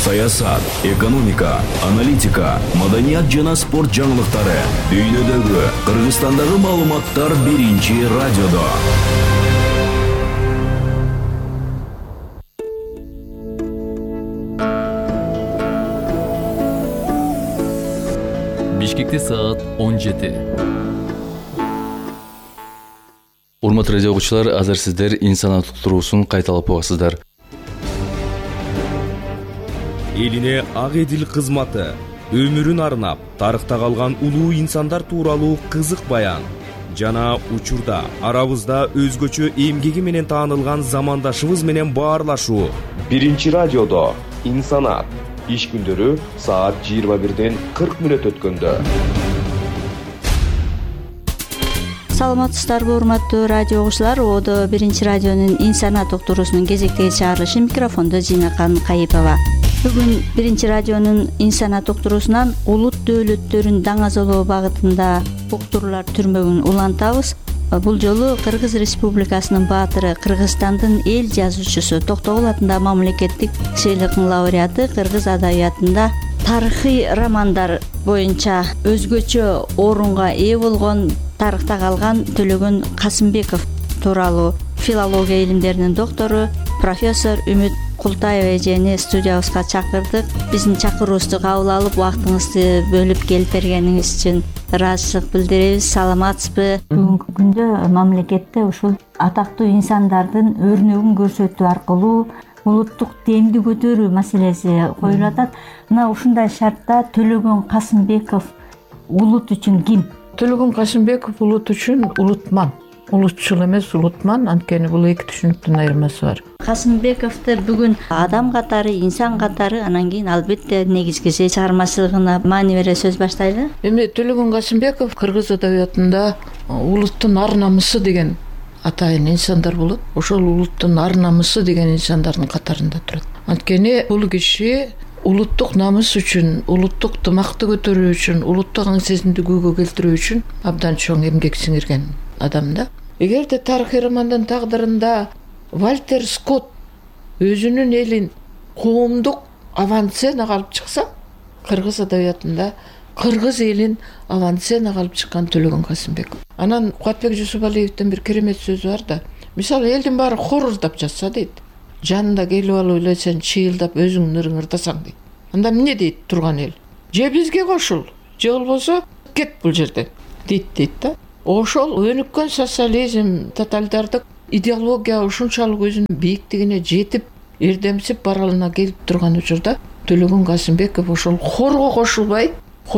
саясат, экономика, аналитика, маданият жана спорт жаңылыктары, дүйнөдөгү, Кыргызстандагы маалыматтар биринчи радиодо. Бишкекте саат 17. Урматтуу радио окуучулар, азыр сиздер инсанат туруусун кайталап угасыздар. Элине ак эдил кызматы, өмүрүн арнап, тарыхта калган улуу инсандар тууралуу кызык баян жана учурда арабызда өзгөчө эмгеги менен таанылган замандашыбыз менен баарлашуу. Биринчи радиодо инсанат. Иш күндөрү саат 21:40 өткөндө. Саламатсыздарбы урматтуу радио окуучулар? Одо биринчи радионун инсанат уктуруусунун кезектеги чыгарылышы, микрофондо Зинакан Кайыпова. Бүгүн биринчи радионун инсанат уктуруусунан улут дөөлөттөрүн даңазалоо багытында уктуруулар түрмөгүн улантабыз. Бул жолу Кыргыз Республикасынын баатыры, Кыргызстандын эл жазуучусу, Токтогул атындагы мамлекеттик сыйлыктын лауреаты, кыргыз адабиятында тарыхый романдар боюнча өзгөчө орунга ээ болгон, тарыхта калган Төлөгөн Касымбеков тууралуу филология илимдеринин доктору профессор Үмүт Култаева эжени студиябызга чакырдык. Биздин чакыруубузду кабыл алып, убактыңызды бөлүп келип бергениңиз үчүн ыраазычылык билдиребиз. Саламатсызбы? Бүгүнкү күндө мамлекетте ушул атактуу инсандардын өрнөгүн көрсөтүү аркылуу улуттук демди көтөрүү маселеси коюлуп атат. Мына ушундай шартта Төлөгөн Касымбеков улут үчүн ким? Төлөгөн Касымбеков улут үчүн улутман. Улутчул эмес, улутман. Анткени бул эки түшүнүктүн айырмасы бар. Касымбековду бүгүн адам катары, инсан катары, анан кийин албетте негизгиси чыгармачылыгына маани бере сөз баштайлы. Эми Төлөгөн Касымбеков кыргыз адабиятында улуттун ар намысы деген атайын инсандар болот. Ошол улуттун ар намысы деген инсандардын катарында турат. Анткени бул киши улуттук намыс үчүн, улуттук тымакты көтөрүү үчүн, улуттук аң сезимди күүгө келтирүү үчүн абдан чоң эмгек сиңирген адам да. Эгерде тарыхый романдын тагдырында Вальтер Скотт өзүнүн элин коомдук авансценага алып чыкса, кыргыз адабиятында кыргыз элин авансценага алып чыккан Төлөгөн Касымбеков. Анан Кубатбек Жусупалиевдин бир керемет сөзү бар да. Мисалы, элдин баары хорурдап жатса дейт, жанында келип алып эле сен чыйылдап өзүңдүн ырың ырдасаң дейт. Анда эмне дейт турган эл? Же бизге кошул, же болбосо кет бул жерден дейт да. Ошол өнүккөн социализм, тоталитардык идеология ушунчалык өзүнүн бийиктигине жетип, эрдемсип баралына келип турган учурда Төлөгөн Касымбеков ошол хорго кошулбай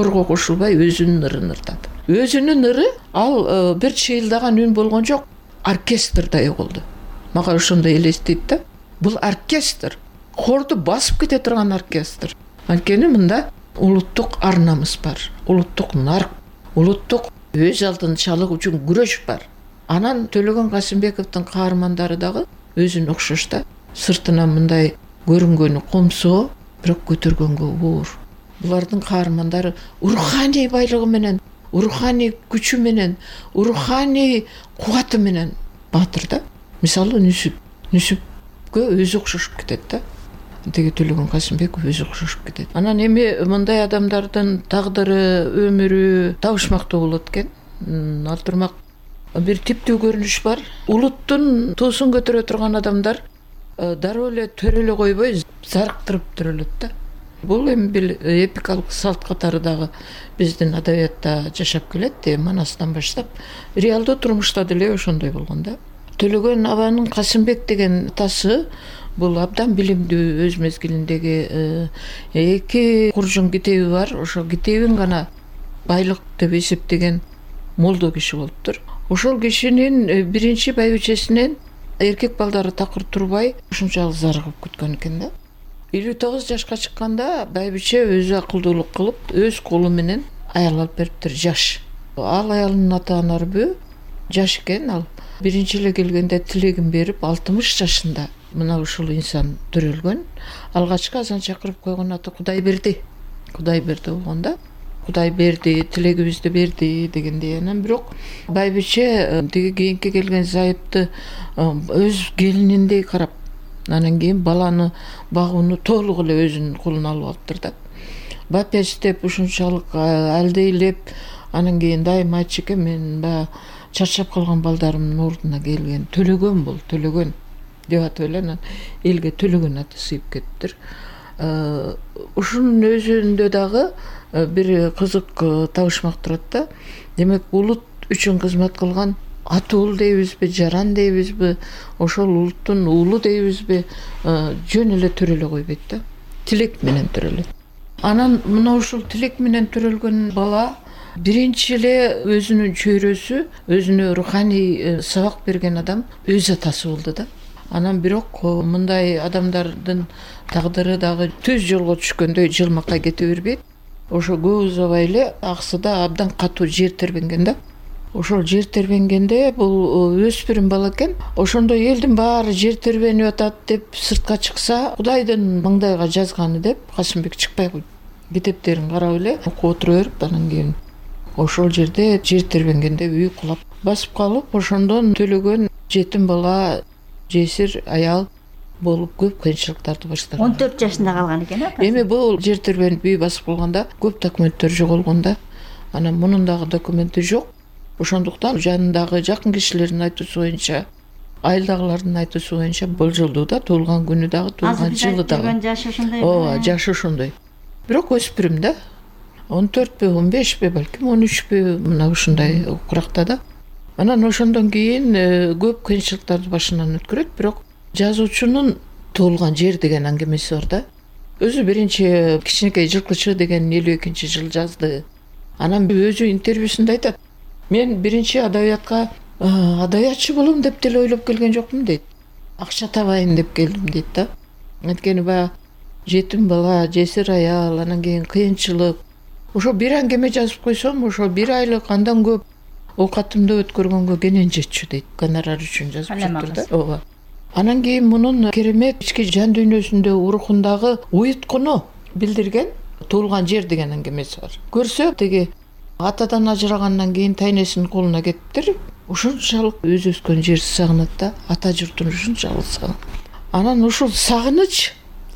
өзүнүн ырын ырдады. Өзүнүн ыры ал бир чыйылдаган үн болгон жок, оркестрдай угулду. Мага ошондой элестейт да. Бул оркестр, хорду басып кете турган оркестр. Анткени мында улуттук ар намыс бар, улуттук нарк, улуттук өз алдын чалык үчүн күрөш бар. Анан Төлөгөн Касымбековдун каармандары дагы өзүнө окшош да. Сыртынан мындай көрүнгөнү комсоо, бирок көтөргөнгө оор. Булардын каармандары руханий байлыгы менен, руханий күчү менен, руханий кубаты менен баатыр да. Мисалы, Нүсүпкө өзү окшошуп кетет да. Теги Төлөгөн Касымбеков өзү окшошуп кетет. Анан эми мындай адамдардын тагдыры, өмүрү табышмактуу болот экен. Ал турмак бир типтүү көрүнүш бар. Улуттун туусун көтөрө турган адамдар дароо эле төрөлө койбой, зарыктырып төрөлөт да. Бул эми бир эпикалык салт катары дагы биздин адабиятта жашап келет, манастан баштап. Реалдуу турмушта деле ошондой болгон да. Төлөгөн абанын Касымбек деген атасы бул абдан билимдүү, өз мезгилиндеги эки куржун китеби бар. Ошол китебин гана байлык деп эсептеген молдо киши болуптур. Ошол кишинин биринчи байбичесинен эркек балдары такыр турбай ушунчалык зарыгып күткөн экен да. 59 жашка чыкканда байбиче өзү акылдуулук кылып, өз колу менен аял алып бериптир, жаш. Ал аялынын ата-анары жаш экен, ал биринчи эле келгенде тилегин берип 60 жашында мына ушул инсан төрөлгөн. Алгачкы азан чакырып койгон аты Кудайберди болгон да. Кудай берди, тилегибизди берди дегендей. Анан бирок байбиче тиги кийинки келген зайыпты өз келининдей карап, Анан кийин баланы багууну толук эле өзүнүн колуна алып алыптыр да. Бапестеп ушунчалык алдейлеп, анан кийин дайыма айтчу экен, мен баягы чарчап калган балдарымдын ордуна келген Төлөгөн бол, Төлөгөн деп атып эле анан элге Төлөгөн аты сыйып кетиптир. Ушунун өзүндө дагы бир кызык табышмак турат да. Демек улут үчүн кызмат кылган ата уул дейбизби, жаран дейбизби, ошол улуттун уулу дейбизби, жөн эле төрөлө койбойт да. Тилек менен төрөлөт. Анан мына ушул тилек менен төрөлгөн бала биринчи эле өзүнүн чөйрөсү, өзүнө руханий сабак берген адам өз атасы болду да. Анан бирок мындай адамдардын тагдыры дагы түз жолго түшкөндөй жылмакка кете бербейт. Ошо көп узабай эле аксыда абдан катуу жер тербенген да. Ошол жер тербенгенде бул өспүрүм бала экен. Ошондо элдин баары жер тербенип атат деп сыртка чыкса, Кудайдын маңдайга жазганы деп Касымбек чыкпай койду. Китептерин карап эле окуп отура берип, анан кийин ошол жерде жер тербенгенде үй кулап басып калып, ошондон Төлөгөн жетим бала, жесир аял болуп көп кыйынчылыктарды баштады. 14 жашында калган экен а? Эми бул жер тербенип үй басып калганда көп документтер жоголгон да. Анан мунун дагы документи жок. Ошондуктан жанындагы жакын кишилердин айтуусу боюнча, айылдагылардын айтуусу боюнча болжолдуу да, туулган күнү дагы, туулган жылы дагы. Жашы ошондой. Ооба, жашы ошондой. Бирок өспүрүм да. 14пи, 15пи, балким 13пи, мына ушундай куракта да. Анан ошондон кийин көп кыйынчылыктарды башынан өткөрөт, бирок жазуучунун туулган жер деген аңгемеси бар да. Өзү биринчи Кичинекей жылкычы деген 52-жыл жазды. Анан өзү интервьюсунда айтат: мен биринчи адабиятка адабиятчы болом деп деле ойлоп келген жокмун дейт. Акча табайын деп келдим дейт да. Анткени баягы жетим бала, жесир аял, анан кийин кыйынчылык. Ошо бир аңгеме жазып койсом, ошо 1 айлык андан көп оокатымды өткөргөнгө кенен жетчү дейт. Гонорар үчүн жазып жатыр да. Ооба. Анан кийин мунун керемет ички жан дүйнөсүндө, урухундагы уюткуну билдирген туулган жер деген аңгемеси бар. Көрсө, тиги атадан ажырагандан кийин тайнесинин колуна кетиптир. Ушунчалык өз өскөн жерди сагынат да, ата журтун ушунчалык сагынат. Анан ушул сагыныч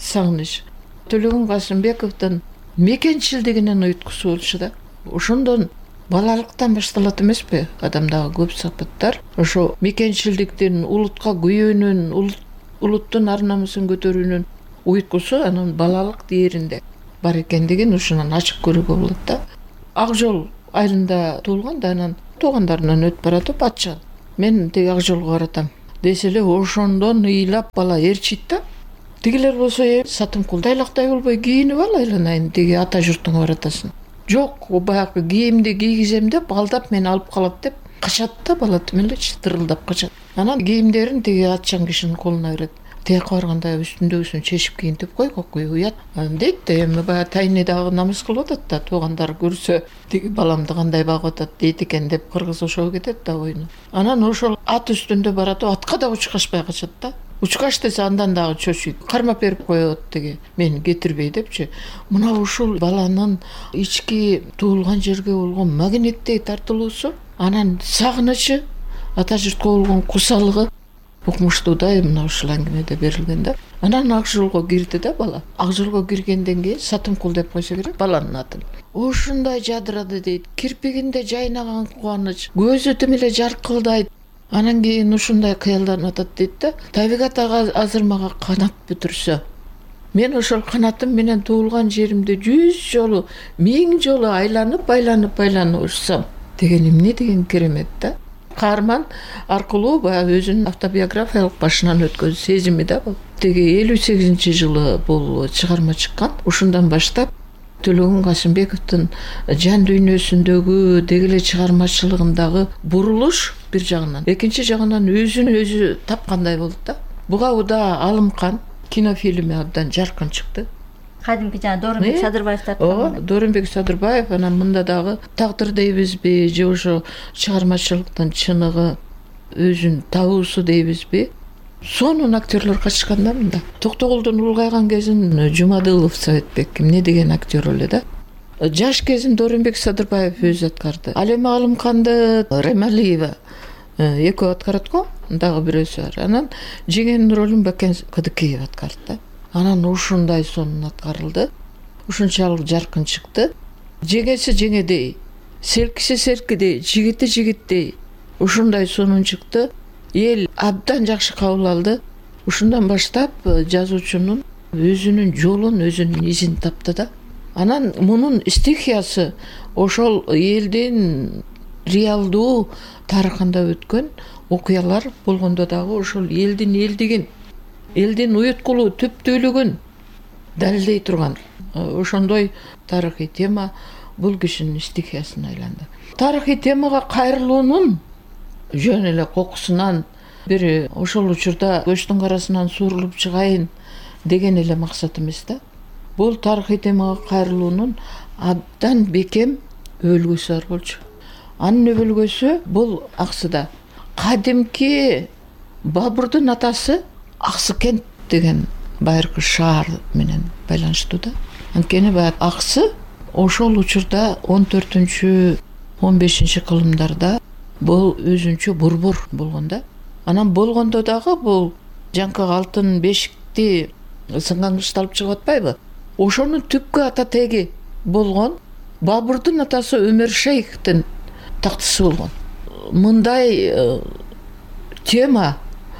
Төлөгөн Касымбековдун мекенчилдигинин уюткусу болчу да. Ошондон балалыктан башталат эмеспи адамдагы көп сапаттар? Ошо мекенчилдиктин, улутка күйөөнүн, улуттун ар намысын көтөрүүнүн уюткусу анын балалык дээринде бар экендигин ушунан ачык көрүүгө болот да. Ак жол айылында туулган да, анан туугандарынан өтүп баратып атчан: мен тиги ак жолго баратам десе эле ошондон ыйлап бала ээрчийт да. Тигилер болсо сатымкулдайлактай болбой кийинип ал, айланайын, тиги ата журтуңа баратасың. Жок, баягы кийимди кийгизем деп алдап мени алып калат деп качат да, бала тим эле дырылдап качат. Анан кийимдерин тиги атчан кишинин колуна берет. Тияка барганда үстүндөгүсүн чечип кийинтип койгой уят дейт да. Эми баягы тайны дагы намыс кылып атат да, туугандар көрсө тиги баламды кандай багып атат дейт экен деп кыргыз ошого кетет да ойуну. Анан ошол ат үстүндө баратып атка да учкашпай качат да. Учкаш десе андан дагы чочуйт, кармап берип коет тиги мени кетирбей депчи. Мына ушул баланын ички туулган жерге болгон магниттей тартылуусу, анан сагынычы, ата журтка болгон кусалыгы укмуштуудай мына ушул аңгемеде берилген да. Анан ак жолго кирди да бала. Ак жолго киргенден кийин Сатымкул деп койсо керек баланын атын. Ушундай жадырады дейт. Кирпигинде жайнаган кубаныч, көзү тим эле жаркылдайт. Анан кийин ушундай кыялданып атат дейт да. Табигат ага азыр мага канат бүтүрсө, мен ошол канатым менен туулган жеримди 100 жолу, 1000 жолу айланып урсам деген эмне деген керемет да. Каарман аркылуу баягы өзүнүн автобиографиялык башынан өткөн сезими да бул. Теги 58-жылы бул чыгарма чыккан. Ушундан баштап Төлөгөн Касымбековдун жан дүйнөсүндөгү деги эле чыгармачылыгындагы бурулуш бир жагынан, экинчи жагынан өзүн өзү тапкандай болду да. Буга уда Алымкан кинофильми абдан жаркын чыкты. Кадимки жана Дооронбек Садырбаев тарткан. Дооронбек Садырбаев, анан мында дагы тагдыр дейбизби, же ошо чыгармачылыктын чыныгы, өзүн табуусу дейбизби? Сонун актерлор катышкан да мында. Токтогулдун улгайган кезин Жумадылов Советбек эмне деген актер эле да. Жаш кезин Дооронбек Садырбаев өзү аткарды. Ал эми Алымканды Ремалиева экөө аткарат го. дагы бирөөсү бар. Анан жеңенин ролун Бакен Кыдыкеев аткарды да. Анан ушундай сонун аткарылды. Ушунчалык жаркын чыкты. Жеңеси жеңедей, селкиси селкидей, жигити жигиттей. Ушундай сонун чыкты. Эл абдан жакшы кабыл алды. Ушундан баштап жазуучунун өзүнүн жолун, өзүнүн изин тапты да. Анан мунун стихиясы ошол элдин реалдуу тарыхында өткөн окуялар болгондо дагы ошол элдин элдигин, элдин уюткулуу түптүүлүгүн далилдей турган ошондой тарыхый тема бул кишинин стихиясына айланды. Тарыхый темага кайрылуунун жөн эле кокусунан бир ошол учурда көчтүн карасынан суурулуп чыгайын деген эле максат эмес да. Бул тарыхый темага кайрылуунун абдан бекем өлгөсү бар болчу. Анын өлгөсү бул Аксыда. Кадимки Бабурдун атасы Аксыкент деген байыркы шаар менен байланыштуу да. Анткени баягы Аксы ошол учурда 14-15 кылымдарда бул өзүнчө борбор болгон да. Анан болгондо дагы бул жанкы алтын бешикти сынган кышты алып чыгып атпайбы? Ошонун түпкү ата теги болгон Бабурдун атасы Өмөр Шейхтин тактысы болгон. Мындай тема,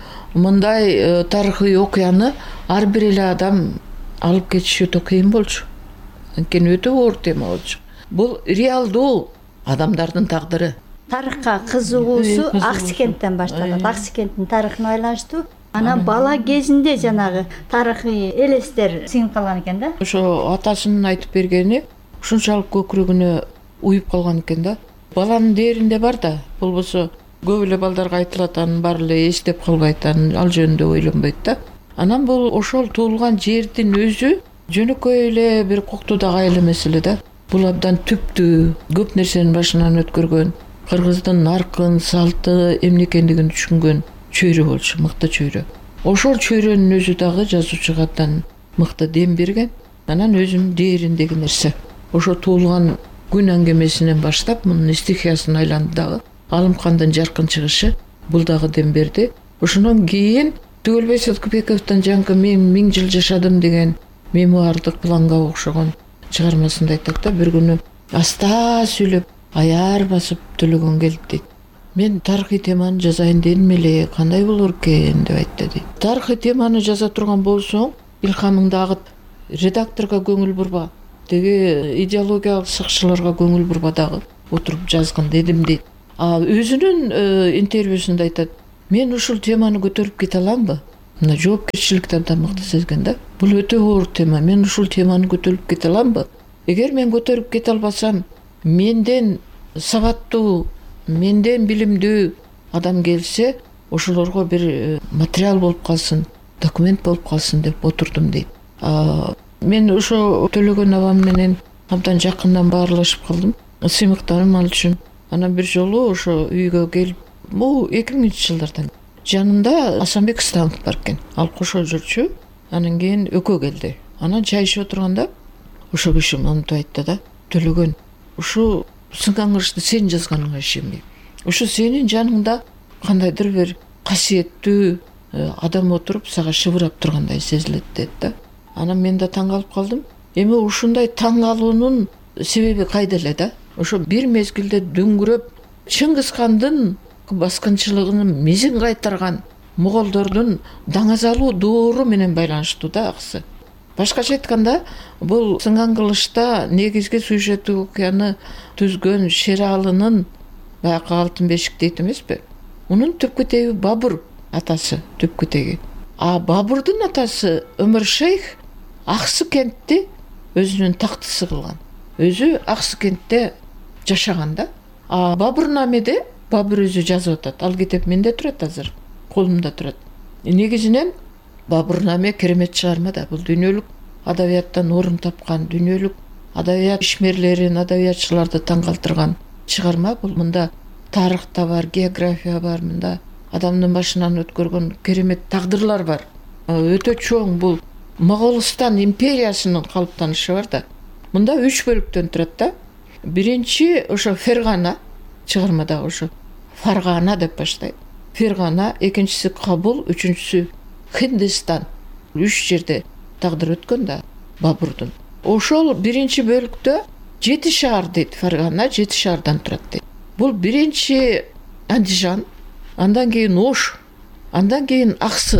мындай тарыхый окуяны ар бир эле адам алып кетиши өтө кыйын болчу. Анткени өтө оор тема болчу. Бул реалдуу адамдардын тагдыры. Тарыхка кызыгуусу Аксыкенттен башталат. Аксыкенттин тарыхына байланыштуу. Анан бала кезинде жанагы тарыхый элестер сиңип калган экен да. Ошо атасынын айтып бергени ушунчалык көкүрөгүнө уюп калган экен да. Баланын дээринде бар да, болбосо көп эле балдарга айтылат, анын баары эле эстеп калбайт, ал жөнүндө ойлонбойт да. Анан бул ошол туулган жердин өзү жөнөкөй эле бир коктуудагы айыл эмес эле да. Бул абдан түптүү, көп нерсенин башынан өткөргөн, кыргыздын наркын, салты эмне экендигин түшүнгөн чөйрө болчу, мыкты чөйрө. Ошол чөйрөнүн өзү дагы жазуучуга абдан мыкты дем берген. Анан өзүнүн дээриндеги нерсе. Ошо туулган күн аңгемесинен баштап мунун стихиясына айланды дагы. Алымкандын жаркын чыгышы бул дагы дем берди. Ошондон кийин Түгөлбай Сыдыкбековдун жанкы мен 1000 жыл жашадым деген мемуардык планга окшогон чыгармасында айтат да, бир күнү аста сүйлөп, аяр басып төлөгөн келди дейт. Мен тарыхый теманы жазайын дедим эле, кандай болор экен деп айтты дейт. Тарыхый теманы жаза турган болсоң, илхамыңды агыт, редакторго көңүл бурба, деги идеологиялык сакчыларга көңүл бурба дагы отуруп жазгын дедим дейт. Өзүнүн интервьюсунда айтат, мен ушул теманы көтөрүп кете аламбы? Мына жоопкерчиликти абдан мыкты сезген да. Бул өтө оор тема, мен ушул теманы көтөрүп кете аламбы? Эгер мен көтөрүп кете албасам, менден сабаттуу, менден билимдүү адам келсе, ошолорго бир материал болуп калсын, документ болуп калсын деп отурдум дейт. Мен ошо Төлөгөн абам менен абдан жакындан баарлашып калдым. Сыймыктарым ал үчүн. Анан бир жолу ошо үйгө келип, бул 2000-жылдардан жанында Асанбек Станов бар экен. Ал кошо жүрчү. Анан кийин экөө келди. Анан чай ичип отурганда ошо киши мынтип айтты да, Төлөгөн, ушу сынган кырышты сен жазганыңа ишенбейм. Ушу сенин жаныңда кандайдыр бир касиеттүү адам отуруп сага шыбырап тургандай сезилет дейт да. Анан мен да таң калып калдым. Эми ушундай таң калуунун себеби кайда эле да? Ошо бир мезгилде дөңгүрөп Чыңгызхандын баскынчылыгынын мизин кайтарган моголдордун даңазалуу доору менен байланыштуу да Аксы. Башкача айтканда, бул сынган кылычта негизги сюжеттик окуяны түзгөн Шералынын баягы алтын бешик дейт эмеспи? Унун түпкү теги Бабур атасы, түпкү теги. Бабурдун атасы Өмөр Шейх Аксыкентти өзүнүн тактысы кылган. Өзү Аксыкентте жашаган да. Бабурнамеде Бабур өзү жазып атат. Ал китеп менде турат азыр, колумда турат. Негизинен Бабурнаме керемет чыгарма да. Бул дүйнөлүк адабияттан орун тапкан, дүйнөлүк адабият ишмерлерин, адабиятчыларды таң калтырган чыгарма. Бул мында тарых да бар, география бар, мында адамдын башынан өткөргөн керемет тагдырлар бар. Өтө чоң бул Моголстан империясынын калыптанышы бар да. Мында 3 бөлүктөн турат да. Биринчи ошо Фергана чыгармада ошо Фаргана деп баштайт. Фергана, экинчиси Кабул, үчүнчүсү Хиндистан. 3 жерде тагдыр өткөн да Бабурдун. Ошол биринчи бөлүктө 7 шаар дейт. Фергана 7 шаардан турат дейт. Бул биринчи Андижан, андан кийин Ош, андан кийин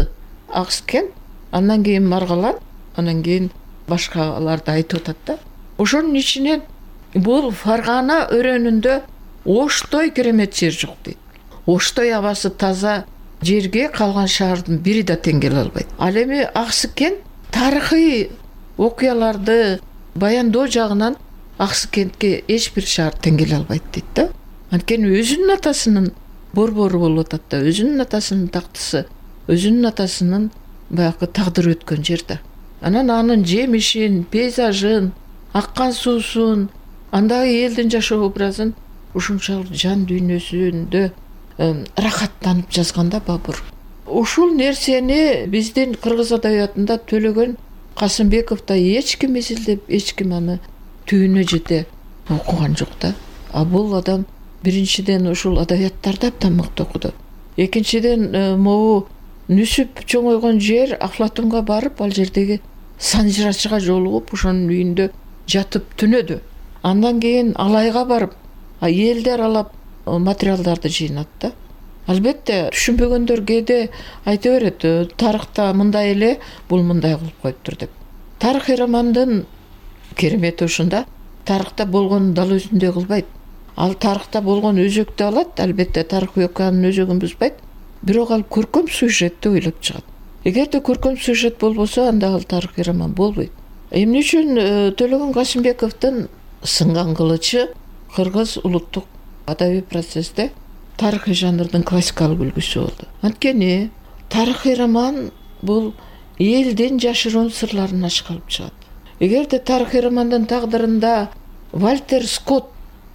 Акскен, андан кийин Маргалан, андан кийин башкаларды айтып атат да. Ошонун ичинен бул Фергана өрөөнүндө Оштой керемет жер жок дейт. Оштой абасы таза жерге калган шаардын бири да тең келе албайт. Ал эми Акскен тарыхый окуяларды баяндоо жагынан Акскентке эч бир шаар тең келе албайт дейт да. Анткени өзүнүн атасынын борбору болуп атат да, өзүнүн атасынын тактысы, өзүнүн атасынын баягы тагдыры өткөн жер да. Анан анын жемишин, пейзажын, аккан суусун, андагы элдин жашоо образын ушунчалык жан дүйнөсүндө рахаттанып жазганда Бабур. Ушул нерсени биздин кыргыз адабиятында Төлөгөн Касымбеков да эч ким эсилдеп, эч ким аны түбүнө жете окуган жок да. А бул адам биринчиден ушул адабияттарды абдан мыкты окуду. Экинчиден могу нүсүп чоңойгон жер Афлатунга барып, ал жердеги санжырачыга жолугуп, ошонун үйүндө жатып түнөдү. Андан кийин Алайга барып, элди аралап материалдарды жыйнат да. Албетте түшүнбөгөндөр кээде айта берет, тарыхта мындай эле, бул мындай кылып коюптур деп. Тарыхый романдын керемети ушунда, тарыхта болгонун дал өзүндөй кылбайт. Ал тарыхта болгон өзөктү алат, албетте тарыхый окуянын өзөгүн бузбайт, бирок ал көркөм сюжетти ойлоп чыгат. Эгерде көркөм сюжет болбосо, анда ал тарыхый роман болбойт. Эмне үчүн Төлөгөн Касымбековдун Сынган кылычы кыргыз улуттук адабий процессте тарыхый жанрдын классикалык үлгүсү болду. Анткени тарыхый роман бул элдин жашыруун сырларын ачык алып чыгат. Эгерде тарыхый романдын тагдырында Вальтер Скотт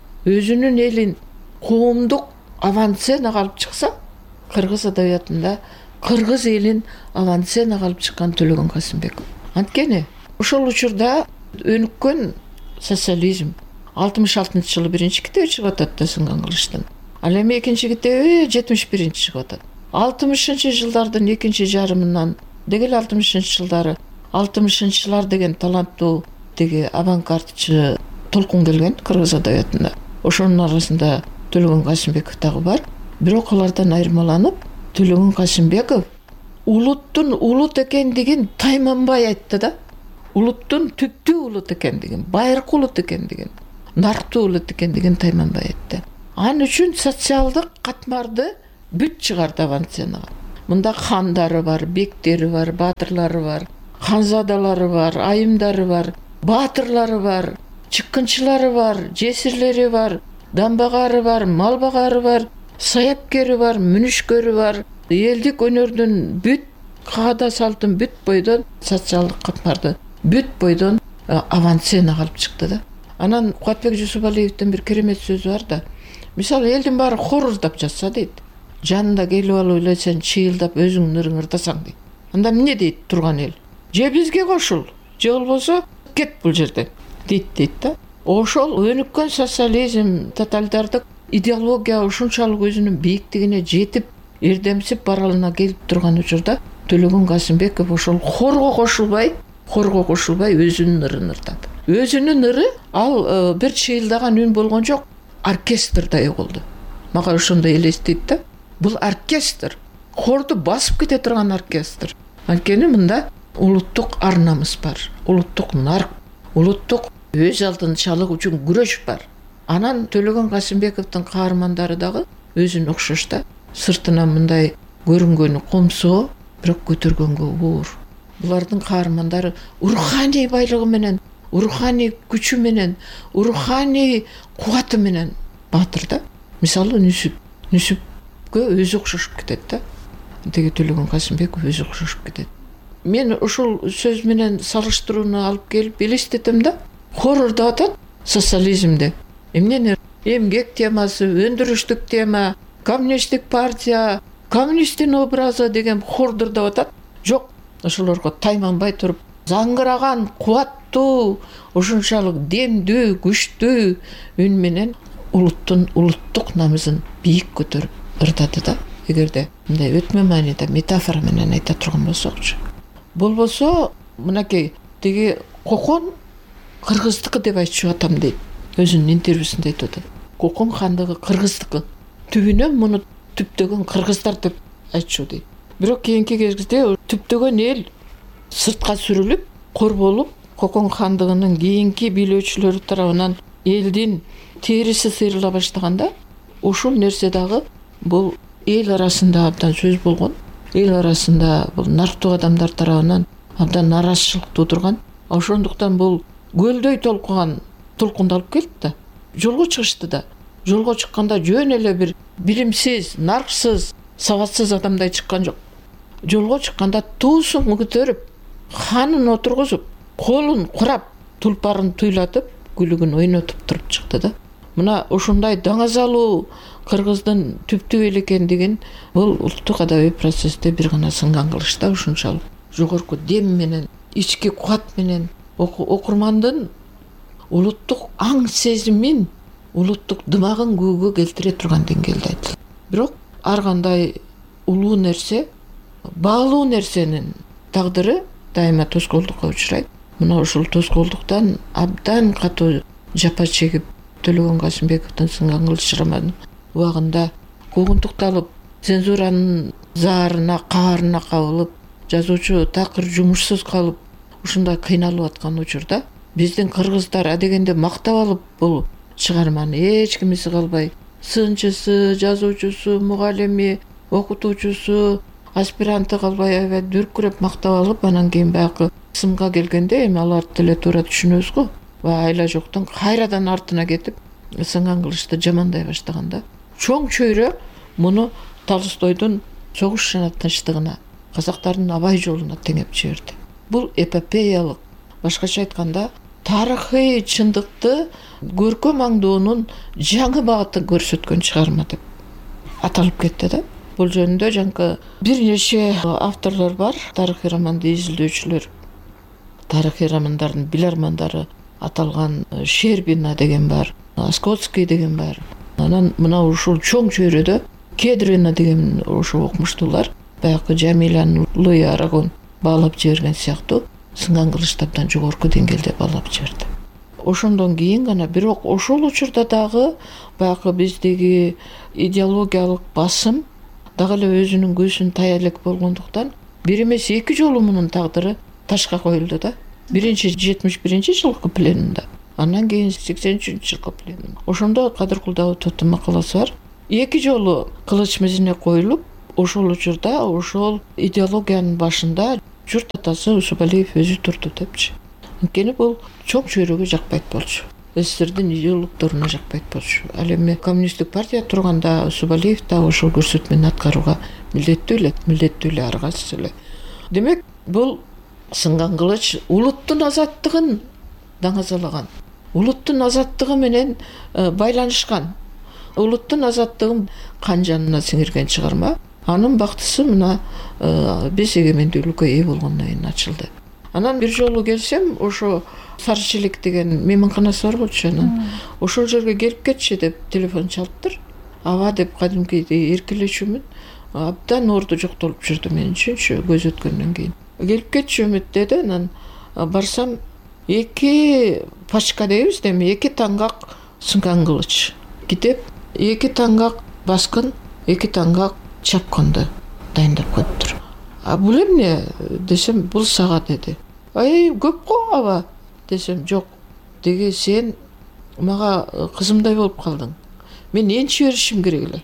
өзүнүн элин коомдук авансценага алып чыкса, кыргыз адабиятында кыргыз элин авансценага алып чыккан Төлөгөн Касымбеков. Анткени ошол учурда өнүккөн социализм 66-жылы биринчи китеби чыгып атат да Сынган кылычтын. Ал эми экинчи китеби 71-нчи чыгып атат. 60-жылдардын экинчи жарымынан дегел 60-жылдары 60-жылар деген таланттуу деги авангардчы толкун келген кыргыз адабиятында. Ошонун арасында Төлөгөн Касымбеков дагы бар. Бирок алардан айырмаланып, Төлөгөн Касымбеков улуттун улут экендигин тайманбай айтты да. Улуттун түптүү улут экендигин, байыркы улут экендигин, нарктуу улут экендигин тайманбай айтты. Ал үчүн социалдык катмарды бүт чыгарды авансценага. Мында хандары бар, бектери бар, баатырлары бар, ханзадалары бар, айымдары бар, баатырлары бар, чыккынчылары бар, жесирлери бар, дамбагары бар, малбагары бар, саяпкери бар, мүнүшкөрү бар. Элдик өнөрдүн бүт каада салтын бүт бойдон, социалдык катмарды бүт бойдон авансценага алып чыкты да. Анан Кубатбек Жусупалиевдин бир керемет сөзү бар да. Мисалы, элдин баары хор ырдап жатса дейт. Жанында келип алып эле сен чыйылдап өзүңдүн ырыңды ырдасаң дейт. Анда эмне дейт турган эл? Же бизге кошул, же болбосо кет бул жерден дейт да. Ошол өнүккөн социализм, тоталитардык идеология ушунчалык өзүнүн бийиктигине жетип, эрдемсип баралына келип турган учурда Төлөгөн Касымбеков ошол хорго кошулбай өзүнүн ырын ырдады. Өзүнүн ыры ал бир чыйылдаган үн болгон жок, оркестрдай угулду. Мага ошондой элестейт да. Бул оркестр, хорду басып кете турган оркестр. Анткени мында улуттук ар намыс бар, улуттук нарк, улуттук өз алдынчалык үчүн күрөш бар. Анан Төлөгөн Касымбековдун каармандары дагы өзүнө окшош да. Сыртынан мындай көрүнгөнү комсоо, бирок көтөргөнгө оор. Булардын каармандары руханий байлыгы менен, руханий күчү менен, руханий кубаты менен баатыр да. Мисалы Нүсүпкө өзү окшошуп кетет да. Деги Төлөгөн Касымбеков өзү окшошуп кетет. Мен ушул сөз менен салыштырууну алып келип элестетем да. Хор ырдап атат социализмде. Эмнени? Эмгек темасы, өндүрүштүк тема, коммунисттик партия, коммунисттин образы деген хорду ырдап атат. Жок, ошолорго тайманбай туруп, заңгыраган, кубаттуу, ушунчалык демдүү, күчтүү үн менен улуттук намысын бийик көтөрүп ырдады да. эгерде мындай өтмө мааниде метафора менен айта турган болсокчу. Болбосо мынакей тиги Кокон кыргыздыкы деп айтчу атам дейт. Өзүнүн интервьюсунда айтып атат. Кокон хандыгы кыргыздыкы. Түбүнөн муну түптөгөн кыргыздар деп айтчу дейт. Бирок кийинки кезде түптөгөн эл сыртка сүрүлүп, кор болуп, Кокон хандыгынын кийинки бийлөөчүлөрү тарабынан элдин териси сыйрыла баштаганда, ушул нерсе дагы бул эл арасында абдан сөз болгон. Эл арасында бул нарктуу адамдар тарабынан абдан нараазычылык туудурган. Ошондуктан бул көлдөй толкундалып келди да. Жолго чыгышты да. Жолго чыкканда жөн эле бир билимсиз, нарксыз, сабатсыз адамдай чыккан жок. Жолго чыкканда туусун көтөрүп, ханын отургузуп, колун курап, тулпарын туйлатып, күлүгүн ойнотуп туруп чыкты да. Мына ушундай даңазалуу кыргыздын түптүү эл экендигин бул улуттук адабий процессте бир гана сынган кылышта ушунчалык жогорку дем менен, ички кубат менен окурмандын улуттук аң сезимин, улуттук дымагын көөгө келтире турган деңгээлде айтылат. Бирок ар кандай улуу нерсе, баалуу нерсенин тагдыры дайыма тоскоолдукка учурайт. Мына ушул тоскоолдуктан абдан катуу жапа чегип Төлөгөн Касымбековдун сынган кылыч романын убагында куугунтукталып, цензуранын заарына, каарына кабылып, жазуучу такыр жумушсуз калып, ушундай кыйналып аткан учурда биздин кыргыздар адегенде мактап алып бул чыгарманы эч кимиси калбай, сынчысы, жазуучусу, мугалими, окутуучусу, аспиранты калбай аябай дүркүрөп мактап алып, анан кийин баягы сымга келгенде эми аларды деле туура түшүнөбүз го. Айла жоктун кайрадан артына кетип, сынган кылычты жамандай баштаганда, чоң чөйрө муну Толстойдун согуш жана тынчтыгына, казактардын абай жолуна теңеп жиберди. Бул эпопеялык, башкача айтканда, тарыхый чындыкты көркөм аңдоонун жаңы багытын көрсөткөн чыгарма деп аталып кетти да. Бул жөнүндө жанкы бир нече авторлор бар, тарыхый романды изилдөөчүлөр, тарыхый романдардын билармандары аталган Щербина деген бар, Скотский деген бар. Анан мына ушул чоң чөйрөдө Кедрина деген ошо окумуштуулар баягы Жамилянын Луи Арагон баалап жиберген сыяктуу сынган кылычтардан жогорку деңгээлде баалап жиберди. Ошондон кийин гана, бирок ошол учурда дагы баягы биздеги идеологиялык басым дагы эле өзүнүн көзүн тая элек болгондуктан бир эмес эки жолу мунун тагдыры ташка коюлду да. Биринчи 71-жылкы пленумда, андан кийин 83-жылкы пленум. Ошондо Кадыр Кулдабытовдун макаласы бар. Эки жолу кылыч мизине коюлуп, ошол учурда ошол идеологиянын башында журт атасы Усубалиев өзү турду депчи. Анткени бул чоң чөйрөгө жакпайт болчу. СССРдин идеологторуна жакпайт болчу. Ал эми коммунисттик партия турганда Усубалиев да ошол көрсөтмөнү аткарууга милдеттүү эле аргасыз эле. Демек, бул сынган кылыч улуттун азаттыгын даңазалаган, улуттун азаттыгы менен байланышкан, улуттун азаттыгын кан жанына сиңирген чыгарма. Анын бактысы мына биз эгемендүүлүккө ээ болгондон кийин ачылды. Анан бир жолу келсем, ошо Сарычелек деген мейманканасы бар болчу, анан ошол жерге келип кетчи деп телефон чалыптыр. Аба деп кадимкидей эркелечүмүн. Абдан орду жоктолуп жүрдү мен үчүнчү көз өткөндөн кийин. Келип кетчү үмүт деди, анан барсам эки пачка дейбиз да, эки таңгак сынган кылыч китеп, эки таңгак баскын, эки таңгак чапканды дайындап коюптур. Бул эмне десем, бул сага деди. Көп го аба десем, жок. Деги сен мага кызымдай болуп калдың. Мен энчи беришим керек эле.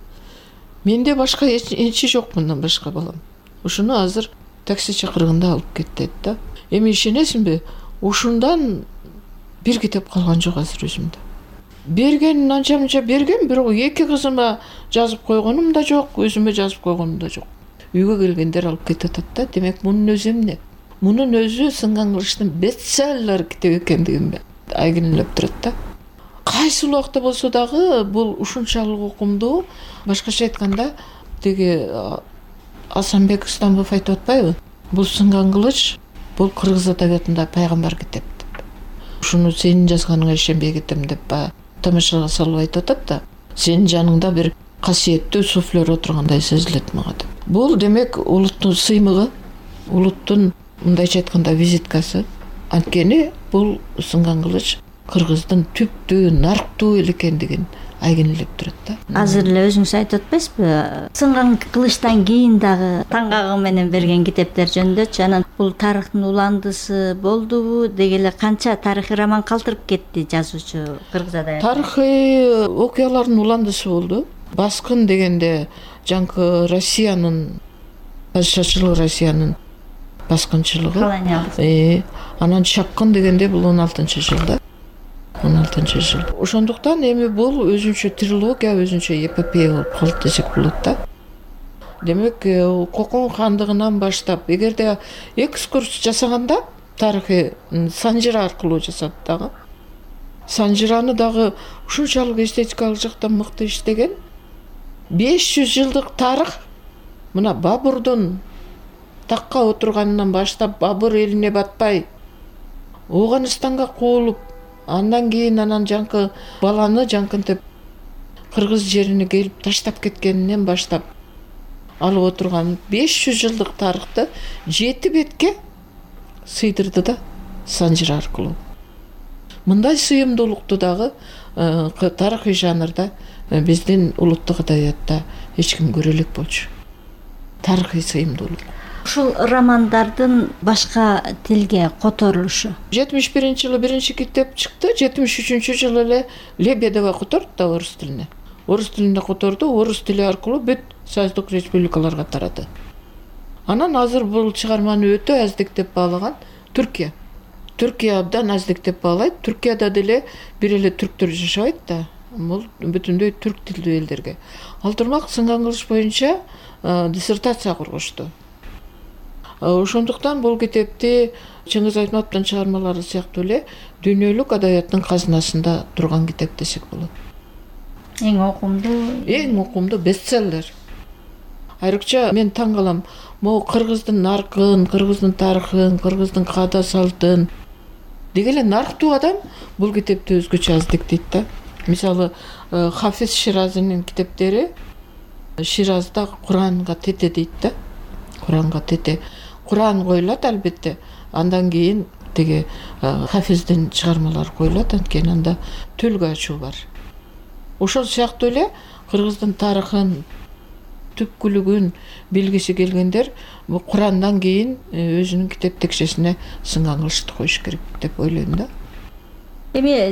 Менде башка энчи жок, мындан башка балам. Ушуну азыр такси чакырганда алып кет деди да. Эми ишенесиңби? Ушундан бир китеп калган жок азыр өзүмдө. Берген анча мынча берген, бирок эки кызыма жазып койгонум да жок, өзүмө жазып койгонум да жок. Үйгө келгендер алып кетип атат да. Демек мунун өзү эмне? Мунун өзү сынган кылычтын бестселлер китеп экендигин айгинелеп турат да. Кайсы убакта болсо дагы бул ушунчалык окумдуу, башкача айтканда, деги Асанбек Стамбов айтып атпайбы? Бул сынган кылыч, бул кыргыз адабиятында пайгамбар китеп деп. Ушуну сенин жазганыңа ишенбей кетем деп тамашага салып айтып атат да. Сенин жаныңда бир касиеттүү суфлер отургандай сезилет мага деп. Бул демек улуттун сыймыгы, улуттун мындайча айтканда визиткасы. Анткени бул сынган кылыч кыргыздын түптүү, нарктуу эл экендигин айгинелеп турат да. Азыр эле өзүңүз айтып атпайсызбы, сынган кылычтан кийин дагы таңгагы менен берген китептер жөнүндөчү, анан бул тарыхтын уландысы болдубу, деги эле канча тарыхый роман калтырып кетти жазуучу кыргыз адабиятында? Тарыхый окуялардын уландысы болду. Баскын дегенде жанкы Россиянын, патшачылык Россиянын баскынчылыгы. Колониялдык. Анан Чапкын дегенде бул 16-жылда. 16-жыл. Ошондуктан эми бул өзүнчө трилогия, өзүнчө эпопея болуп калды десек болот да. Демек, Кокон хандыгынан баштап, эгерде экскурс жасаганда тарыхый Санжира аркылуу жасады дагы. Санжираны дагы ушунчалык эстетикалык жактан мыкты иштеген. 500 жылдык тарых. Мына Бабурдун такка отурганынан баштап Бабур элине батпай Оганыстанга куулуп, андан кийин анан жанкы баланы жанкынтип кыргыз жерине келип таштап кеткенинен баштап алып отурган 500 жылдык тарыхты 7 бетке сыйдырды да Санжира аркылуу. Мындай сыйымдуулукту дагы тарыхый жанрда биздин улуттук адабиятта эч ким көрө элек болчу. Тарыхый сыйымдуулук. Ушул романдардын башка тилге которулушу. 71-жылы биринчи китеп чыкты, 73-жылы эле Лебедева которду да орус тилине. Орус тилинде которду, орус тили аркылуу бүт союздук республикаларга тарады. Анан азыр бул чыгарманы өтө аздиктеп баалаган Түркия. Түркия абдан аздиктеп баалайт. Түркияда деле бир эле түрктөр жашабайт да. Бул бүтүндөй түрк тилдүү элдерге. Ал турмак сынган кылыч боюнча диссертация кургушту. Ошондуктан бул китепти Чыңгыз Айтматовдун чыгармалары сыяктуу эле дүйнөлүк адабияттын казынасында турган китеп десек болот. Эң окумдуу бестселлер. Айрыкча мен таң калам, могу кыргыздын наркын, кыргыздын тарыхын, кыргыздын каада салтын деги эле нарктуу адам бул китепти өзгөчө аздиктейт да. Мисалы, Хафиз Ширазинин китептери Ширазда Куранга тете дейт да. Куранга тете. Куран коюлат албетте. Андан кийин теги Хафиздин чыгармалары коюлат, анткени анда төлгө ачуу бар. Ошол сыяктуу эле кыргыздын тарыхын, түпкүлүгүн билгиси келгендер бул Курандан кийин өзүнүн китеп текшесине сынган кылычты коюш керек деп ойлойм да. Эми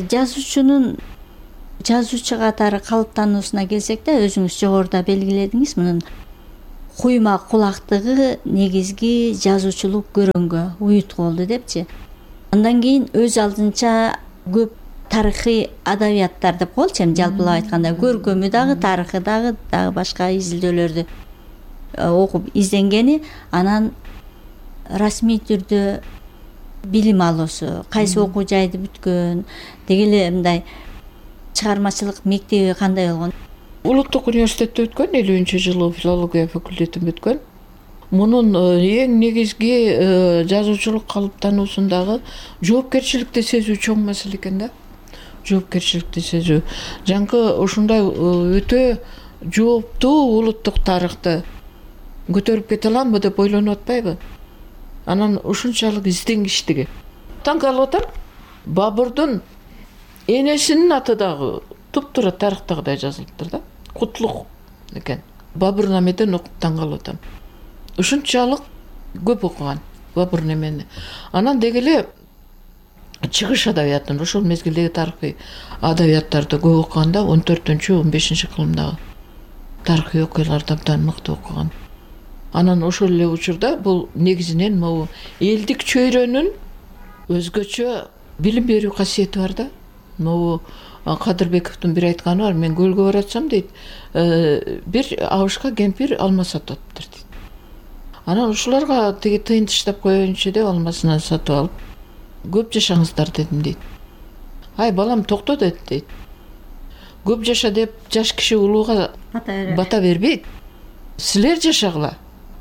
жазуучу катары калыптануусуна келсек да, өзүңүз жогоруда белгиледиңиз, мунун куйма кулактыгы негизги жазуучулук көрөнгө уютку болду депчи. Андан кийин өз алдынча көп тарыхый адабияттар деп коелучу, эми жалпылап айтканда көркөмү дагы, тарыхы дагы башка изилдөөлөрдү окуп изденгени, анан расмий түрдө билим алуусу, кайсы окуу жайды бүткөн, деги эле мындай чыгармачылык мектеби кандай болгон? Улуттук университетте өткөн, 50-жылы филология факультетин бүткөн. Мунун эң негизги жазуучулук калыптануусундагы жоопкерчиликти сезүү чоң маселе экен да. Жоопкерчиликти сезүү. Жанкы ушундай өтө жооптуу улуттук тарыхты көтөрүп кете аламбы деп ойлонуп атпайбы? Анан ушунчалык изденгичтиги. Таң калып атам, Бабурдун энесинин аты дагы туп-туура тарыхтагыдай жазылыптыр да. Кутлук экен. Бабур наметен окуп таң калып атам. Ушунчалык көп окуган Бабур немени. Анан деги эле чыгыш адабиятын, ошол мезгилдеги тарыхый адабияттарды көп окуганда 14-15 кылымдагы тарыхый окуяларды абдан мыкты окуган. Анан ошол эле учурда бул негизинен могу элдик чөйрөнүн өзгөчө билим берүү касиети бар да. Могу Кадырбековдун бир айтканы бар, мен көлгө баратсам дейт, бир абышка кемпир алма сатыптыр дейт. Анан ушуларга теги тыйын таштап коеюнчу деп алмасынан сатып алып, көп жашаңыздар дедим дейт. Ай балам токто дейт. Көп жаша деп жаш киши улууга бата бербейт. Силер жашагыла.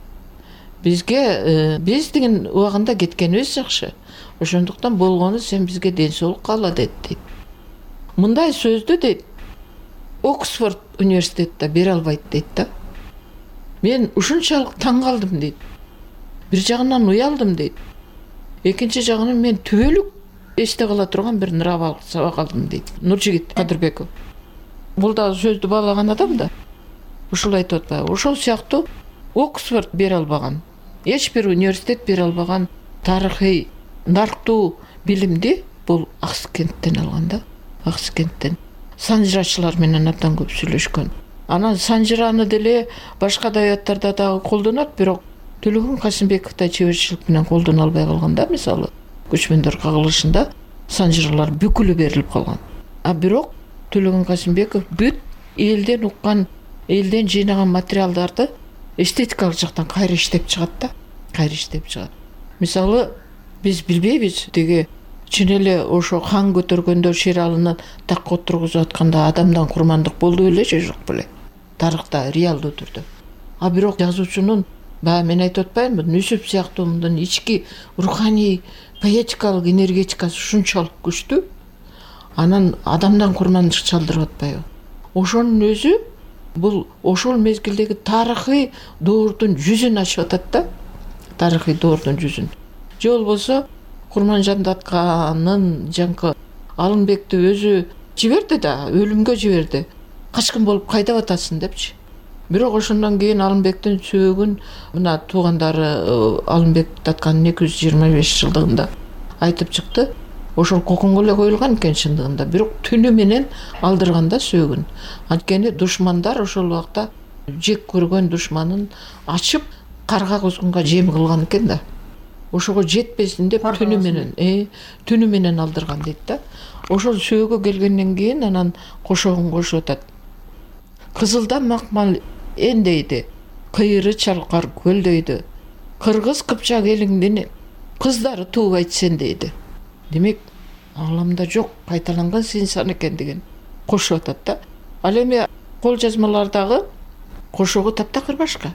Бизге биз деген убагында кеткенибиз жакшы. Ошондуктан болгону сен бизге ден соолук каала дейт. Мындай сөздү дейт Оксфорд университетте бере албайт дейт да. Мен ушунчалык таң калдым дейт. Бир жагынан уялдым дейт. Экинчи жагынан мен түбөлүк эсте кала турган бир нравалык сабак алдым дейт. Нуржигит Кадырбеков. Бул да сөздү баалаган адам да. Ушул айтып атпайбы? Ошол сыяктуу Оксфорд бере албаган, эч бир университет бере албаган тарыхый нарктуу билимди бул Акскенттен алган да. Акскенттен санжырачылар менен абдан көп сүйлөшкөн. Анан санжыраны деле башка адабияттарда дагы колдонот, бирок Төлөгөн Касымбековдай чеберчилик менен колдоно албай калган да. Мисалы көчмөндөр кагылышында санжырлар бүкүлү берилип калган. А бирок Төлөгөн Касымбеков бүт элден уккан, элден жыйнаган материалдарды эстетикалык жактан кайра иштеп чыгат да. Кайра иштеп чыгат. Мисалы биз билбейбиз, деги чын эле ошо хан көтөргөндө Шералыны такка отургузуп атканда адамдан курмандык болду беле же жок беле? Тарыхта реалдуу түрдө. А бирок жазуучунун баягы мен айтып атпаймынбы, Нүсүп сыяктуу мындан ички руханий поэтикалык энергетикасы ушунчалык күчтүү, анан адамдан курмандык чалдырып атпайбы? Ошонун өзү бул ошол мезгилдеги тарыхый доордун жүзүн ачып атат да. Тарыхый доордун жүзүн. Же болбосо Курманжан Датканын жаңкы Алымбекти өзү жиберди да, өлүмгө жиберди. Качкын болуп кайда атасың депчи. Бирок ошондон кийин Алымбектин сөөгүн мына туугандары Алымбек Датканын 225 жылдыгында айтып чыкты. Ошол коконго эле коюлган экен чындыгында, бирок түнү менен алдырганда сөөгүн. Анткени душмандар ошол убакта жек көргөн душманын ачып карга кузгунга жем кылган экен да. Ошого жетпесин деп түнү менен алдырган дейт да. Ошол сөөгө келгенден кийин анан кошогун кошуп атат. Кызылда макмал эндейди, кыйыры чалкар көлдөйдү. Кыргыз Кыпчак элиңдин кыздары туубайт сен дейди. Демек, ааламда жок, кайталанган инсан экен деген кошуп атат да. Ал эми кол жазмалардагы кошогу таптакыр башка.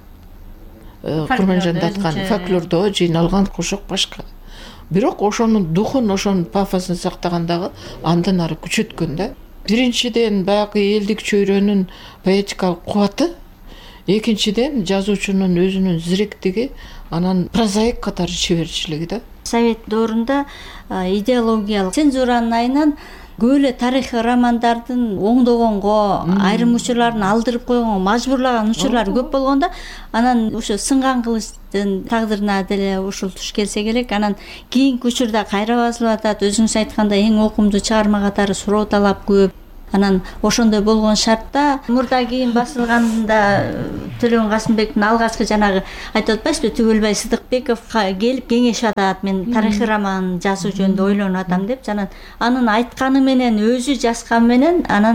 Курманжан Даткан фольклордо жыйналган кошок башка. Бирок ошонун духун, ошонун пафосун сактагандагы андан ары күчөткөн да. Биринчиден баягы элдик чөйрөнүн поэтикалык кубаты, экинчиден жазуучунун өзүнүн зиректиги, анан прозаик катары чеберчилиги да. Совет доорунда идеологиялык цензуранын айынан көп эле тарыхый романдардын оңдогонго, айрым учурларын алдырып койгонго мажбурлаган учурлар көп болгондо, анан ошо сынган кылычтын тагдырына деле ушул туш келсе керек. Анан кийинки учурда кайра басылып атат. Өзүңүз айткандай эң окумдуу чыгарма катары суроо талап көп. Анан ошондой болгон шартта мурда кийин басылганда Төлөгөн Касымбектин алгачкы жанагы айтып атпайсызбы, Түгөлбай Сыдыкбеков келип кеңешип атат, мен тарыхый роман жазуу жөнүндө ойлонуп атам деп. Анын айтканы менен, өзү жазганы менен, анан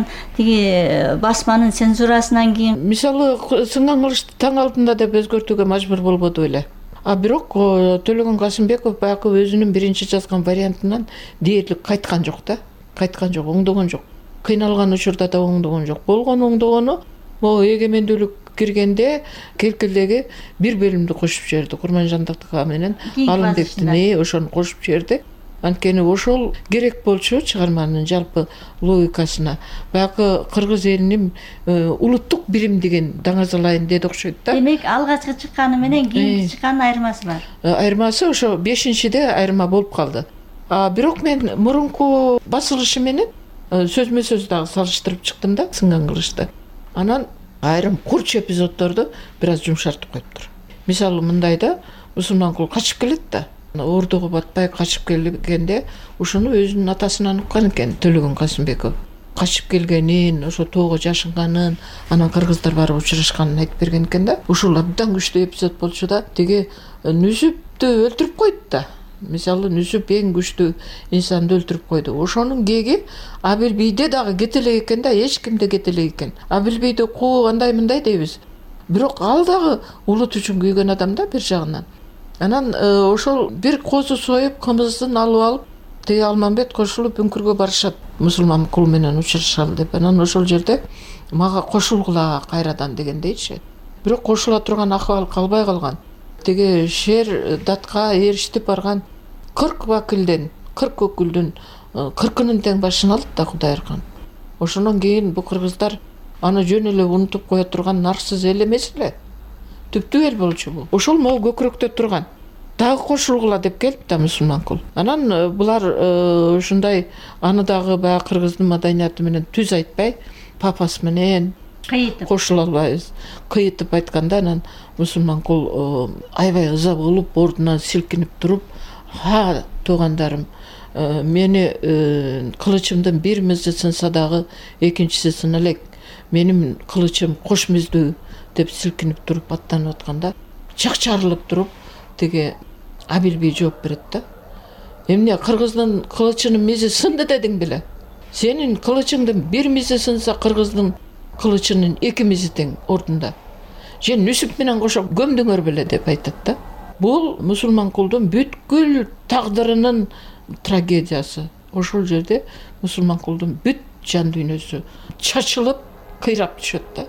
тиги басманын цензурасынан кийин мисалы сынган кылычты таң алдында деп өзгөртүүгө мажбур болбоду беле. А бирок Төлөгөн Касымбеков баягы өзүнүн биринчи жазган вариантынан дээрлик кайткан жок да. Кайткан жок, оңдогон жок. Кыйналган учурда да оңдогон жок. Болгон оңдогону могу эгемендүүлүк киргенде Келкилдеги бир бөлүмдү кошуп жиберди. Курманжан Даткан менен Алымбектин ошону кошуп жиберди. Анткени ошол керек болчу чыгарманын жалпы логикасына. Баягы кыргыз элинин улуттук бирим деген даңазалайын деди окшойт да. Демек алгачкы чыкканы менен кийинки чыкканын айырмасы бар. Айырмасы ошо 5-де айырма болуп калды. Бирок мен мурунку басылышы менен сөзмө сөз дагы салыштырып чыктым да сынган кылычты. Анан айрым курч эпизоддорду бир аз жумшартып коюптур. Мисалы мындайда Мусулманкул качып келет да. Ордуга батпай качып келгенде ушуну өзүнүн атасынан уккан экен Төлөгөн Касымбеков. Качып келгенин, ошо тоого жашынганын, анан кыргыздар барып учурашканын айтып берген экен да. Ушул абдан күчтүү эпизод болчу да. Теги Нүсүптү өлтүрүп койду да. Мисалы Нүсүп эң күчтүү инсанды өлтүрүп койду. Ошонун кеги Абилбийде дагы кете элек экен да, эч кимде кете элек экен. Абилбийди куу андай мындай дейбиз. Бирок ал дагы улут үчүн күйгөн адам да бир жагынан. Анан ошол бир козу союп, кымызын алып, теги Алмамбет кошулуп үңкүргө барышат. Мусулманкул менен учурашалы деп. Анан ошол жерде мага кошулгула кайрадан дегендейчи. Бирок кошула турган акыбал калбай калган. Теги Шер датка эрiştip барган 40 вакилден, 40 өкүлдүн 40-ынын тең башын алды да Кудай ырган. Ошондон кийин бу кыргыздар аны жөн эле унутуп кое турган нарсыз эл эмес эле. Түптүү эл болчу бул. Ошол могу көкүрөктө турган. Дагы кошулгула деп келип да мусулман кул. Анан булар ушундай аны дагы баягы кыргыздын маданияты менен түз айтпай, папасы менен кошула албайбыз. Кыйытып айтканда анан мусулман кул аябай ыза болуп, ордунан силкинип туруп, "Ха, туугандарым, мени кылычымдын бир мизи сынса дагы экинчиси сына элек. Менин кылычым кош миздүү" деп силкинип туруп аттанып атканда, чакчарылып туруп тиги Абил бий жооп берет да. "Эмне кыргыздын кылычынын мизи сынды дедиң беле? Сенин кылычыңдын бир мизи сынса, кыргыздын кылычынын эки мизи тең ордунда. Же Нүсүп менен кошо көмдүңөр беле" деп айтат да. Бул мусулман кулдун бүткүл тагдырынын трагедиясы. Ошол жерде мусулман кулдун бүт жан дүйнөсү чачылып, кыйрап түшөт да.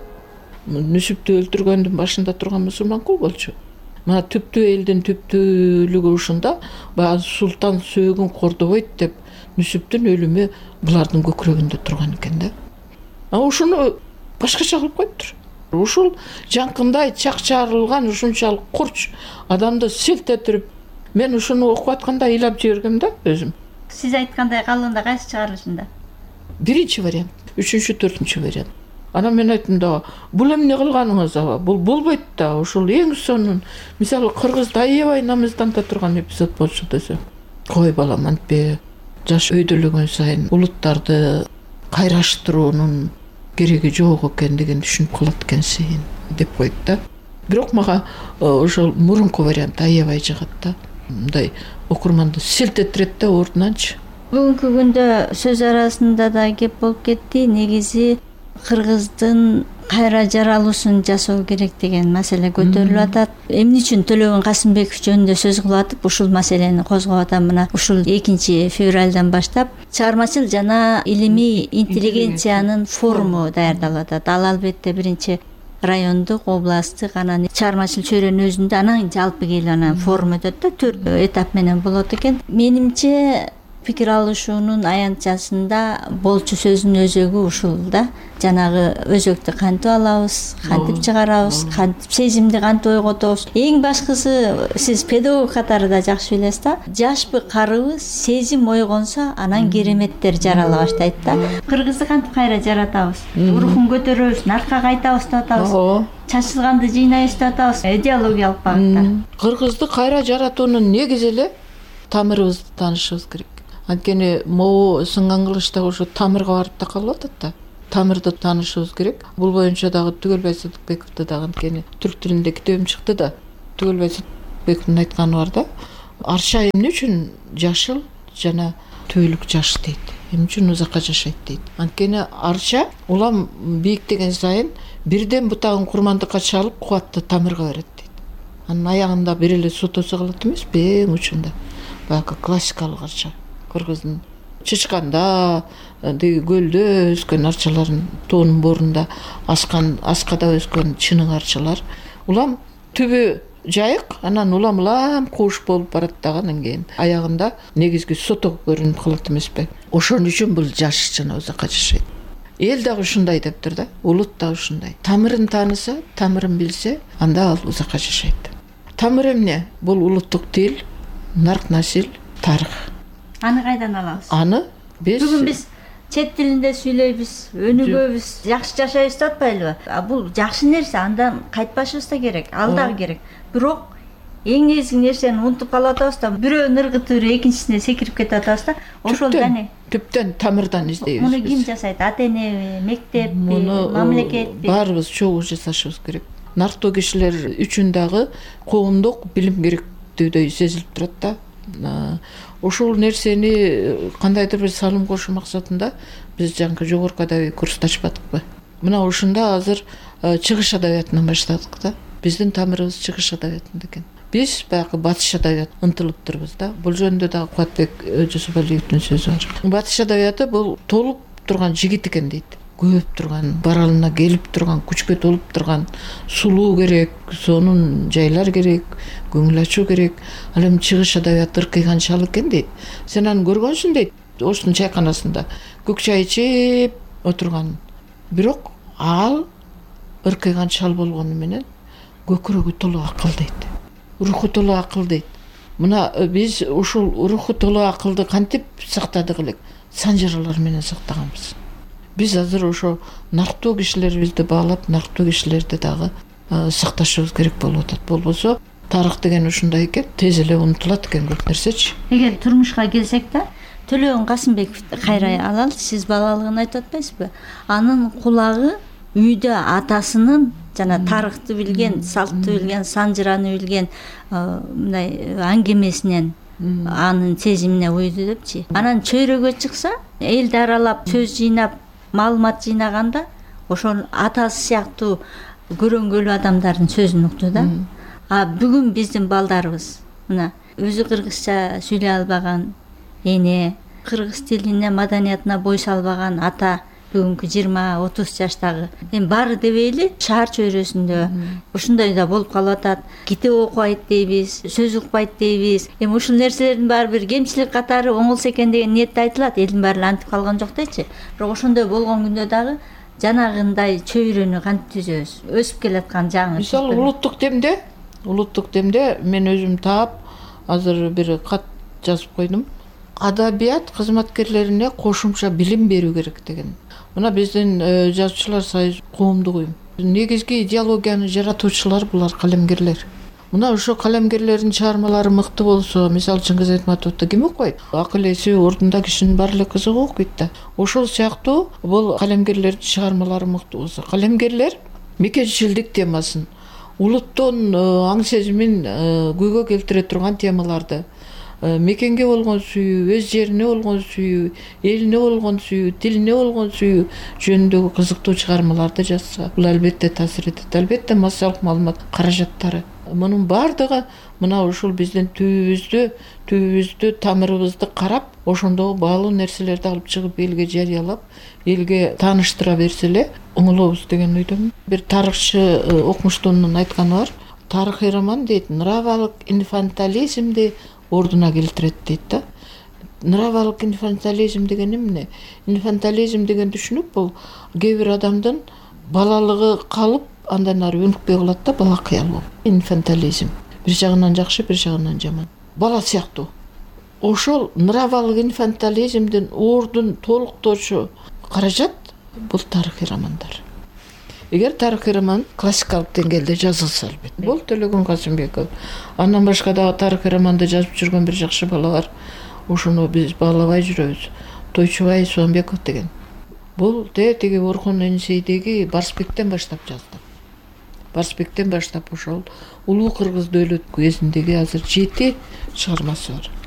Нүсүптү өлтүргөндүн башында турган мусулман кул болчу. Мына түптүү элдин түптүүлүгү ушунда, баягы султан сөөгүн кордобойт деп Нүсүптүн өлүмү булардын көкүрөгүндө турган экен да. Ушуну башкача кылып коюптур. Ушул жаңкындай чакчарылган ушунчалык курч адамды селт этирип, мен ушуну окуп атканда ыйлап жибергем да өзүм. Сиз айткандай калгында кайсы чыгарылышында? Биринчи вариант, үчүнчү, төртүнчү вариант. Анан мен айттым да, бул эмне кылганыңыз аба? Бул болбойт да. Ушул эң сонун, мисалы кыргызда аябай намыстанта турган эпизод болчу десе. Кой балам, антпе жаш өйдөлөгөн сайын улуттарды кайраштыруунун кереги жок экендигин түшүнүп калат экенсиң деп койду да. Бирок мага ошол мурунку вариант аябай жагат да. Мындай окурманды селт этирет да ордунанчы. Бүгүнкү күндө сөз арасында да кеп болуп кетти. Негизи кыргыздын кайра жаралуусун жасоо керек деген маселе көтөрүлүп атат. Эмне үчүн Төлөгөн Касымбеков жөнүндө сөз кылып атып, ушул маселени козгоп атам. Мына ушул 2-февралдан баштап чыгармачыл жана илимий интеллигенциянын форуму даярдалып атат. Ал албетте биринчи райондук, областтык, анан чыгармачыл чөйрөнүн өзүндө, анан жалпы келип анан форум өтөт да, 4 этап менен болот экен. Менимче пикир алышуунун аянтчасында болчу сөздүн өзөгү ушул да. Жанагы өзөктү кантип алабыз, кантип чыгарабыз, кантип сезимди кантип ойготобуз. Эң башкысы, сиз педагог катары да жакшы билесиз да, жашпы карыбыз сезим ойгонсо анан кереметтер жарала баштайт да. Кыргызды кантип кайра жаратабыз, рухун көтөрөбүз, наркка кайтабыз деп атабыз, чачылганды жыйнайбыз деп атабыз, идеологиялык багытта. Кыргызды кайра жаратуунун негизи эле тамырыбызды таанышыбыз керек. Анткени могу сынган кылычта ошо тамырга барып да калып атат да. Тамырды таанышыбыз керек. Бул боюнча дагы Түгөлбай Сыдыкбековду дагы анткени түрк тилинде китебим чыкты да. Түгөлбай Сыдыкбековдун айтканы бар да. Арча эмне үчүн жашыл жана түбөлүк жаш дейт. Эмне үчүн узакка жашайт дейт. Анткени арча улам бийиктеген сайын бирден бутагын курмандыкка чалып кубатты тамырга берет дейт. Анын аягында бир эле сотосу калат эмеспи, эң учунда. Баягы классикалык арча. Кыргыздын Чычканда, деги көлдө өскөн арчалардын тоонун борунда аскада өскөн чынык арчалар. Улам түбү жайык, анан улам кууш болуп барат дагы кийин аягында негизги сото көрүнүп калат эмеспи. Ошон үчүн бул жаш жана узакка жашайт. Эл дагы ушундай дептир да, улут дагы ушундай. Тамырын тааныса, тамырын билсе, анда ал узакка жашайт. Тамыр эмне? Бул улуттук тил, нарк насил, тарых. Аны кайдан алабыз? Аны бүгүн биз чет тилинде сүйлөйбүз, өнүгөбүз, жакшы жашайбыз деп атпайлыбы? Бул жакшы нерсе, андан кайтпашыбыз да керек, ал дагы керек. Бирок эң негизги нерсени унутуп калып атабыз да, бирөөнүн ыргытыры экинчисине секирип кетип атабыз да. Ошол дане түптөн тамырдан издейбиз. Муну ким жасайт? Ата энеби, мектеппи, мамлекетпи? Баарыбыз чогуу жасашыбыз керек. Нарктуу кишилер үчүн дагы коомдук билим керектүүдөй сезилип турат да. Ошол нерсени кандайдыр бир салым кошуу максатында биз жаңкы жогорку адабий курсту ачпадыкпы? Мына ушунда азыр чыгыш адабиятынан баштадык да. Биздин тамырыбыз чыгыш адабиятында экен. Биз баягы батыш адабият ынтылып турбуз да. Бул жөнүндө дагы Кубатбек Жусупалиевдин сөзү бар. Батыш адабияты бул толуп турган жигит экен дейт. Көп турган, баралына келип турган, күчкө толуп турган, сулуу керек, сонун жайлар керек, көңүл ачуу керек. Ал эми чыгыш адабияты ыркыйганчалык экен дейт. Сен аны көргөнсүң дейт, Оштун чайканасында көк чай ичип отурган. Бирок ал ыркыйган шал болгону менен көкүрөгү толук акылдайт, руху толук акылдайт. Мына биз ушул руху толук акылды кантип сактадык элек? Санжаралар менен сактаганбыз. Биз азыр ошо нарктуу кишилерибизди баалап, нарктуу кишилерди дагы сакташыбыз керек болуп атат. Болбосо тарых деген ушундай экен, тез эле унутулат экен көп нерсечи. Эгер турмушка келсек да, Төлөгөн Касымбековду кайра алалы. Сиз балалыгын айтып атпайсызбы? Анын кулагы үйдө атасынын жана тарыхты билген, салтты билген, санжыраны билген мындай аңгемесинен анын сезимине уйду депчи. Анан чөйрөгө чыкса, элди аралап сөз жыйнап, маалымат жыйнаганда ошол атасы сыяктуу көрөнгөлүү адамдардын сөзүн укту да. А бүгүн биздин балдарыбыз мына өзү кыргызча сүйлөй албаган эне, кыргыз тилине, маданиятына бой салбаган ата, бүгүнкү 20-30 жаштагы эми баары дебейли шаар чөйрөсүндө ушундай да болуп калып атат. Китеп окубайт дейбиз, сөз укпайт дейбиз. Эми ушул нерселердин баары бир кемчилик катары оңолсо экен деген ниетте айтылат. Элдин баары антип калган жок дейчи. Бирок ошондой болгон күндө дагы жанагындай чөйрөнү кантип түзөбүз? Өсүп келаткан жаңы. Мисалы улуттук демде мен өзүм таап азыр бир кат жазып койдум. Адабият кызматкерлерине кошумча билим берүү керек деген. Мына биздин жазуучулар союзу коомдук уюм. Негизги идеологияны жаратуучулар булар калемгерлер. Мына ошо калемгерлердин чыгармалары мыкты болсо, мисалы Чыңгыз Айтматовду ким окуйт? Акыл эси ордунда кишинин баары эле кызыгы окуйт да. Ошол сыяктуу бул калемгерлердин чыгармалары мыкты болсо, калемгерлер мекенчилдик темасын, улуттун аң сезимин көйгө келтире турган темаларды, мекенге болгон сүйүү, өз жерине болгон сүйүү, элине болгон сүйүү, тилине болгон сүйүү жөнүндөгү кызыктуу чыгармаларды жазса, бул албетте таасир этет. Албетте массалык маалымат каражаттары. Мунун баардыгы мына ушул биздин түбүбүздү, тамырыбызды карап, ошондогу баалуу нерселерди алып чыгып элге жарыялап, элге тааныштыра берсе эле оңолобуз деген ойдомун. Бир тарыхчы окумуштуунун айтканы бар. Тарыхый роман дейт, нравалык инфантилизмди ордуна келтирет дейт да. Нравалык инфантилизм деген эмне? Инфантилизм деген түшүнүк бул кээ бир адамдын балалыгы калып, андан ары өнүкпөй калат да, балакый болуп. Инфантилизм. Бир жагынан жакшы, бир жагынан жаман. Бала сыяктуу. Ошол нравалык инфантилизмдин ордун толуктоочу каражат бул тарыхый романдар. Эгер тарыхый роман классикалык деңгээлде жазылса албетте. Бул Төлөгөн Касымбеков. Андан башка дагы тарыхый романды жазып жүргөн бир жакшы бала бар. Ошону биз баалабай жүрөбүз. Тойчубай Суамбеков деген. Бул тиги Орхон Энисейдеги Барсбектен баштап жазды. Барсбектен баштап ошол улуу кыргыз дөөлөт кезиндеги азыр 7 чыгармасы бар.